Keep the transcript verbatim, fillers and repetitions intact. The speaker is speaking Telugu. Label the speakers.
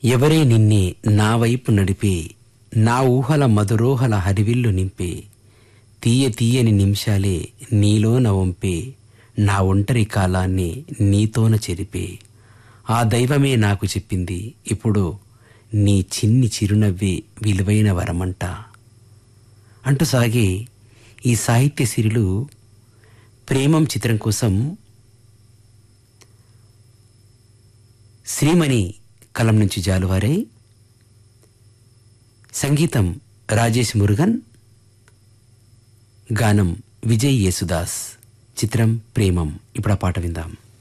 Speaker 1: ఎవరే నిన్నే నా వైపు నడిపే, నా ఊహల మధురోహల హరివిల్లు నింపే, తీయ తీయని నిమిషాలే నీలోన వంపే, నా ఒంటరి కాలాన్ని నీతోన చెరిపే, ఆ దైవమే నాకు చెప్పింది ఇప్పుడు నీ చిన్ని చిరునవ్వే విలువైన వరమంట అంటూ సాగే ఈ సాహిత్య సిరిలు ప్రేమం చిత్రం కోసం శ్రీమణి కలం నుంచి జాలువారై, సంగీతం రాజేష్ మురుగన్, గానం విజయ్ యేసుదాస్, చిత్రం ప్రేమం. ఇప్పుడు ఆ పాట విందాం.